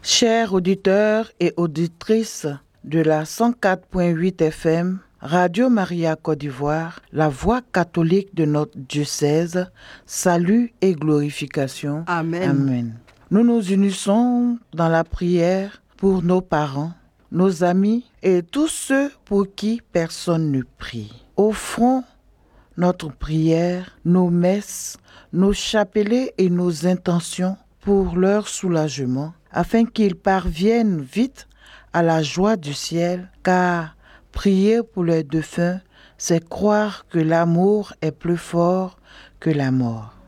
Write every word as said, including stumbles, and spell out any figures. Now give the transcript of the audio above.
Chers auditeurs et auditrices de la cent quatre virgule huit F M, Radio Maria Côte d'Ivoire, la voix catholique de notre diocèse, salut et glorification. Amen. Amen. Nous nous unissons dans la prière pour nos parents, nos amis et tous ceux pour qui personne ne prie. Offrons notre prière, nos messes, nos chapelets et nos intentions pour leur soulagement, afin qu'ils parviennent vite à la joie du ciel, car prier pour les défunts, c'est croire que l'amour est plus fort que la mort.